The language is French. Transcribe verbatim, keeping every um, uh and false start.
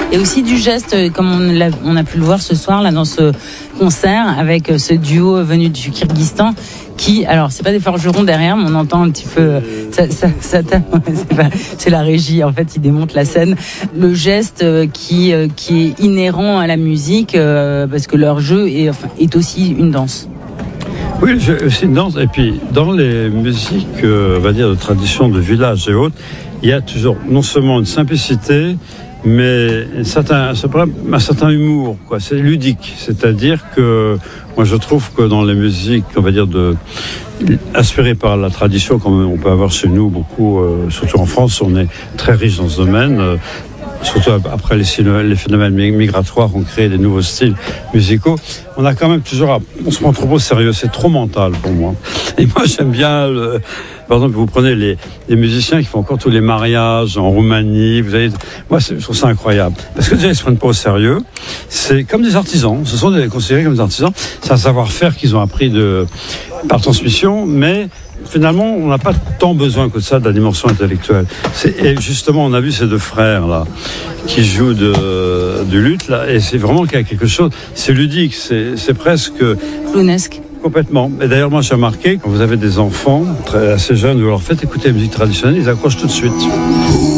et aussi du geste, comme on, l'a, on a pu le voir ce soir là dans ce concert avec ce duo venu du Kyrgyzstan. Qui, alors, c'est pas des forgerons derrière, mais on entend un petit peu, ça, ça, ça, c'est, pas, c'est la régie, en fait, ils démontent la scène. Le geste qui, qui est inhérent à la musique, parce que leur jeu est, enfin, est aussi une danse. Oui, c'est une danse. Et puis, dans les musiques, euh, on va dire, de tradition de village et autres, il y a toujours non seulement une simplicité, mais un certain, un certain humour, quoi. C'est ludique. C'est-à-dire que, moi, je trouve que dans les musiques, on va dire, de, inspirées par la tradition, comme on peut avoir chez nous beaucoup, euh, surtout en France, on est très riche dans ce domaine. Euh, surtout après les, les phénomènes migratoires ont créé des nouveaux styles musicaux, on a quand même toujours, à, on se prend trop au sérieux, c'est trop mental pour moi. Et moi j'aime bien, le, par exemple, vous prenez les, les musiciens qui font encore tous les mariages en Roumanie, vous avez, moi je trouve ça incroyable, parce que déjà ils se prennent pas au sérieux, c'est comme des artisans, ce sont des, considérés comme des artisans, c'est un savoir-faire qu'ils ont appris de, par transmission, mais finalement, on n'a pas tant besoin que de ça, de la dimension intellectuelle. C'est, et justement, on a vu ces deux frères là qui jouent de, de lutte là, et c'est vraiment qu'il y a quelque chose. C'est ludique, c'est, c'est presque clownesque. Complètement. Et d'ailleurs, moi, j'ai remarqué quand vous avez des enfants très assez jeunes, vous leur faites écouter la musique traditionnelle, ils accrochent tout de suite.